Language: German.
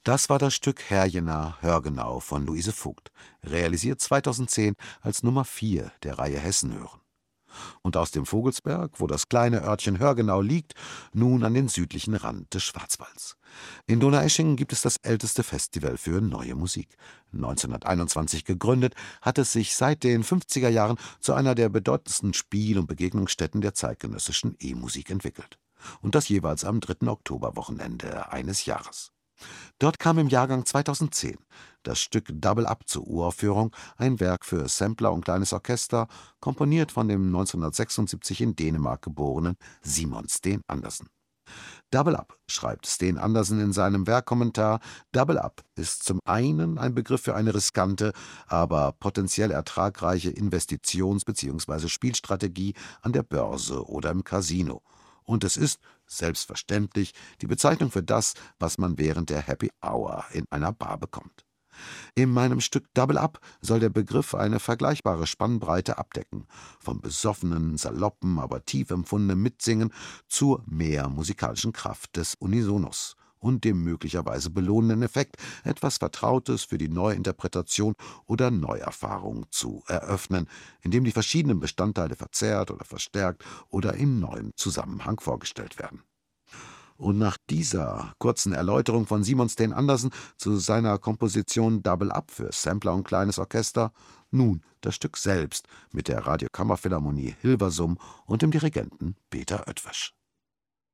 Das war das Stück Herrjena, Hörgenau von Luise Voigt, realisiert 2010 als Nummer 4 der Reihe Hessen hören. Und aus dem Vogelsberg, wo das kleine Örtchen Hörgenau liegt, nun an den südlichen Rand des Schwarzwalds. In Donaueschingen gibt es das älteste Festival für Neue Musik. 1921 gegründet, hat es sich seit den 50er Jahren zu einer der bedeutendsten Spiel- und Begegnungsstätten der zeitgenössischen E-Musik entwickelt. Und das jeweils am dritten Oktoberwochenende eines Jahres. Dort kam im Jahrgang 2010 das Stück Double Up zur Uraufführung, ein Werk für Sampler und kleines Orchester, komponiert von dem 1976 in Dänemark geborenen Simon Steen Andersen. Double Up, schreibt Steen Andersen in seinem Werkkommentar, Double Up ist zum einen ein Begriff für eine riskante, aber potenziell ertragreiche Investitions- bzw. Spielstrategie an der Börse oder im Casino. Und es ist, selbstverständlich, die Bezeichnung für das, was man während der Happy Hour in einer Bar bekommt. In meinem Stück Double Up soll der Begriff eine vergleichbare Spannbreite abdecken, vom besoffenen, saloppen, aber tief empfundenen Mitsingen zur mehr musikalischen Kraft des Unisonos und dem möglicherweise belohnenden Effekt, etwas Vertrautes für die Neuinterpretation oder Neuerfahrung zu eröffnen, indem die verschiedenen Bestandteile verzerrt oder verstärkt oder in neuem Zusammenhang vorgestellt werden. Und nach dieser kurzen Erläuterung von Simon Steen Andersen zu seiner Komposition Double Up für Sampler und kleines Orchester, nun das Stück selbst mit der Radiokammerphilharmonie Hilversum und dem Dirigenten Peter Oetwisch.